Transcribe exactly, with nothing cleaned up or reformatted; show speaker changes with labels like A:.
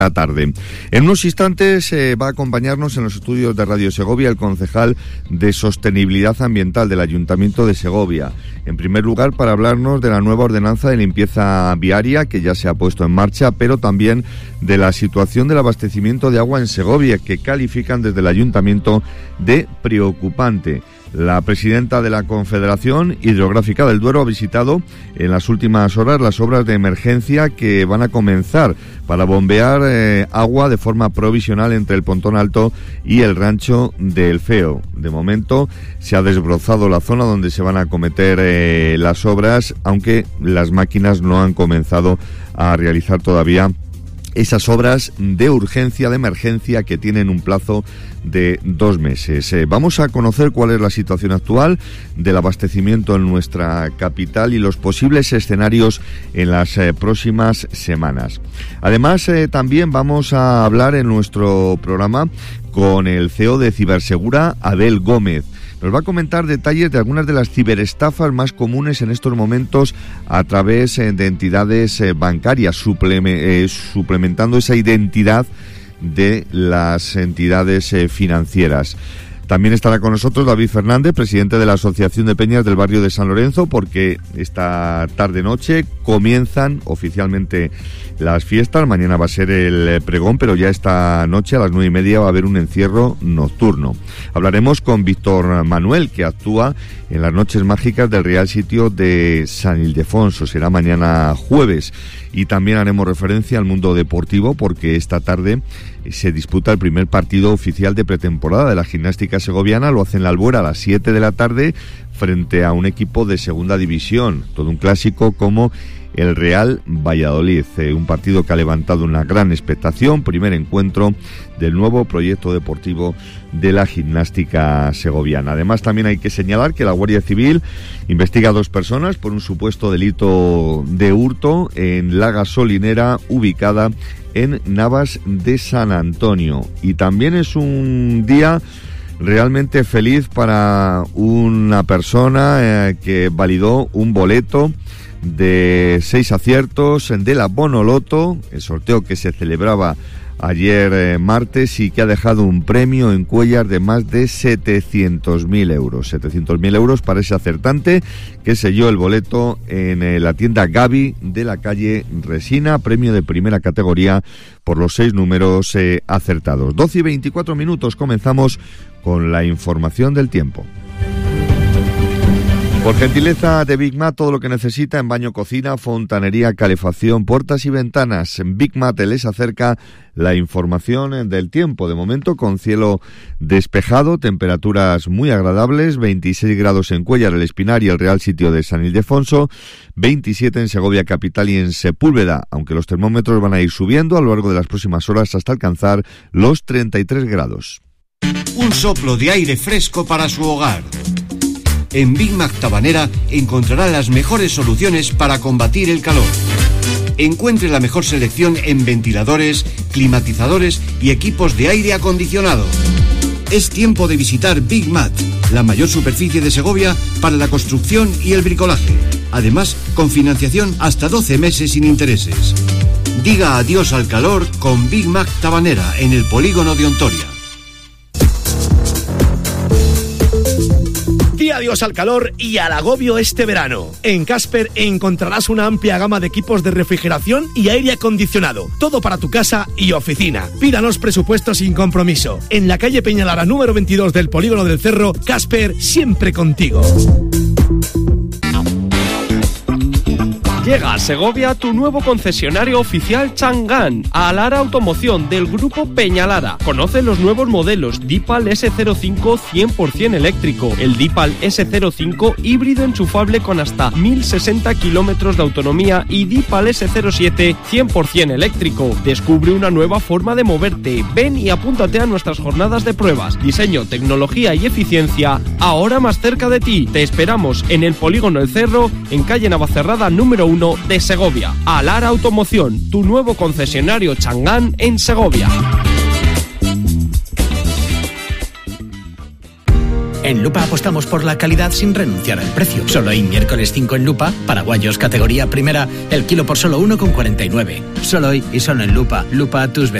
A: la tarde. En unos instantes eh, va a acompañarnos en los estudios de Radio Segovia el concejal de Sostenibilidad Ambiental del Ayuntamiento de Segovia. En primer lugar, para hablarnos de la nueva ordenanza de limpieza viaria que ya se ha puesto en marcha, pero también de la situación del abastecimiento de agua en Segovia, que califican desde el Ayuntamiento de preocupante. La presidenta de la Confederación Hidrográfica del Duero ha visitado en las últimas horas las obras de emergencia que van a comenzar para bombear eh, agua de forma provisional entre el Pontón Alto y el rancho del Feo. De momento se ha desbrozado la zona donde se van a acometer eh, las obras, aunque las máquinas no han comenzado a realizar todavía esas obras de urgencia, de emergencia, que tienen un plazo de dos meses. Eh, vamos a conocer cuál es la situación actual del abastecimiento en nuestra capital y los posibles escenarios en las eh, próximas semanas. Además, eh, también vamos a hablar en nuestro programa con el C E O de Cibersegura, Abel Gómez. Nos va a comentar detalles de algunas de las ciberestafas más comunes en estos momentos a través eh, de entidades eh, bancarias, supleme, eh, suplementando esa identidad de las entidades eh, financieras. También estará con nosotros David Fernández, presidente de la Asociación de Peñas del barrio de San Lorenzo, porque esta tarde-noche comienzan oficialmente las fiestas. Mañana va a ser el pregón, pero ya esta noche a las nueve y media va a haber un encierro nocturno. Hablaremos con Víctor Manuel, que actúa en las noches mágicas del Real Sitio de San Ildefonso. Será mañana jueves. Y también haremos referencia al mundo deportivo, porque esta tarde se disputa el primer partido oficial de pretemporada de la gimnástica segoviana. Lo hace en la Albuera a las siete de la tarde frente a un equipo de segunda división. Todo un clásico como el Real Valladolid, eh, un partido que ha levantado una gran expectación, primer encuentro del nuevo proyecto deportivo de la gimnástica segoviana. Además, también hay que señalar que la Guardia Civil investiga a dos personas por un supuesto delito de hurto en la gasolinera ubicada en Navas de San Antonio. Y también es un día realmente feliz para una persona eh, que validó un boleto de seis aciertos de la Bonoloto, el sorteo que se celebraba ayer eh, martes, y que ha dejado un premio en Cuéllar de más de setecientos mil euros. setecientos mil euros para ese acertante que selló el boleto en eh, la tienda Gaby de la calle Resina, premio de primera categoría por los seis números eh, acertados. doce y veinticuatro minutos, comenzamos con la información del tiempo. Por gentileza de Big Mat, todo lo que necesita en baño, cocina, fontanería, calefacción, puertas y ventanas. En Big Mat les acerca la información del tiempo. De momento con cielo despejado, temperaturas muy agradables, veintiséis grados en Cuéllar, el Espinar y el Real Sitio de San Ildefonso, veintisiete en Segovia capital y en Sepúlveda, aunque los termómetros van a ir subiendo a lo largo de las próximas horas hasta alcanzar los treinta y tres grados.
B: Un soplo de aire fresco para su hogar. En Big Mac Tabanera encontrará las mejores soluciones para combatir el calor. Encuentre la mejor selección en ventiladores, climatizadores y equipos de aire acondicionado. Es tiempo de visitar Big Mat, la mayor superficie de Segovia para la construcción y el bricolaje. Además, con financiación hasta doce meses sin intereses. Diga adiós al calor con Big Mac Tabanera en el polígono de Ontoria.
C: Di adiós al calor y al agobio este verano. En Casper encontrarás una amplia gama de equipos de refrigeración y aire acondicionado. Todo para tu casa y oficina. Pídanos presupuestos sin compromiso. En la calle Peñalara número veintidós del Polígono del Cerro, Casper, siempre contigo.
D: Llega a Segovia tu nuevo concesionario oficial Chang'an, Alara Automoción del grupo Peñalara. Conoce los nuevos modelos Deepal ese cero cinco cien por ciento eléctrico, el Deepal ese cero cinco híbrido enchufable con hasta mil sesenta kilómetros de autonomía y Deepal ese cero siete cien por ciento eléctrico. Descubre una nueva forma de moverte. Ven y apúntate a nuestras jornadas de pruebas. Diseño, tecnología y eficiencia ahora más cerca de ti. Te esperamos en el Polígono El Cerro, en calle Navacerrada número uno de Segovia. Alara Automoción, tu nuevo concesionario Chang'an en Segovia.
E: En Lupa apostamos por la calidad sin renunciar al precio. Solo hay miércoles cinco en Lupa, paraguayos categoría primera, el kilo por solo uno con cuarenta y nueve. Solo hoy y solo en Lupa. Lupa a tus vecinos.